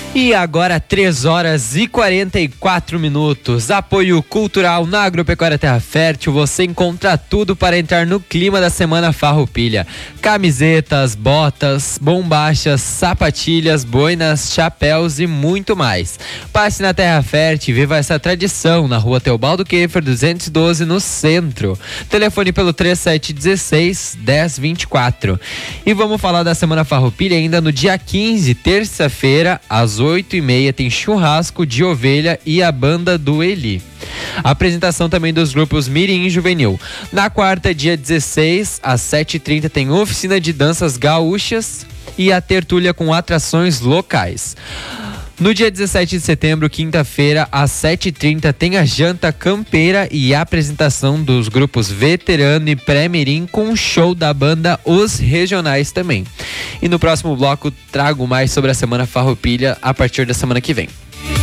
E agora 3h44. Apoio cultural na Agropecuária Terra Fértil. Você encontra tudo para entrar no clima da Semana Farroupilha: camisetas, botas, bombachas, sapatilhas, boinas, chapéus e muito mais. Passe na Terra Fértil e viva essa tradição na Rua Teobaldo Keffer 212, no centro. Telefone pelo 3716-1024. E vamos falar da Semana Farroupilha ainda no dia 15, terça-feira, às 8h30, tem churrasco de ovelha e a banda do Eli. Apresentação também dos grupos Mirim e Juvenil. Na quarta, dia 16, às 7h30, tem oficina de danças gaúchas e a tertúlia com atrações locais. No dia 17 de setembro, quinta-feira, às 7h30, tem a janta campeira e a apresentação dos grupos Veterano e Pré-Mirim, com o show da banda Os Regionais também. E no próximo bloco trago mais sobre a Semana Farroupilha a partir da semana que vem.